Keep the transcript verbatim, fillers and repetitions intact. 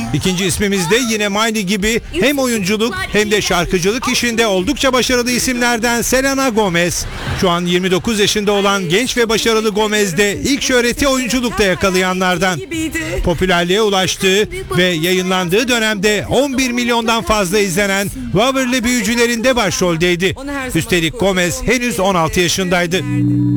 İkinci ismimiz de yine Miley gibi hem oyunculuk hem de şarkıcılık işinde oldukça başarılı isimlerden Selena Gomez. Şu an yirmi dokuz yaşında olan genç ve başarılı Gomez de ilk şöhreti oyunculukta yakalayanlardan. Popülerliğe ulaştığı ve yayınlandığı dönemde on bir milyondan fazla izlenen Waverly Büyücülerinde başroldeydi. Üstelik Gomez henüz on altı yaşındaydı.